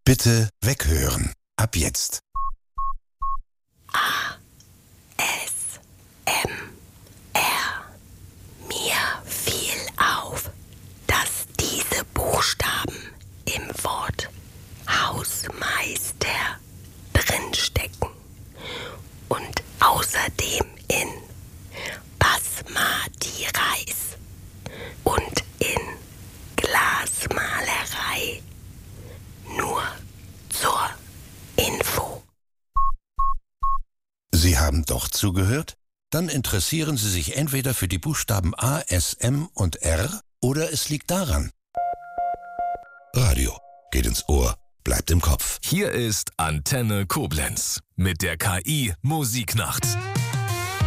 Bitte weghören. Ab jetzt. ASMR. Mir fiel auf, dass diese Buchstaben im Wort Hausmeister drinstecken und außerdem in Basmati Reis und in Glasmalerei. Nur zur Info. Sie haben doch zugehört? Dann interessieren Sie sich entweder für die Buchstaben A, S, M und R oder es liegt daran. Radio geht ins Ohr, bleibt im Kopf. Hier ist Antenne Koblenz mit der KI Musiknacht.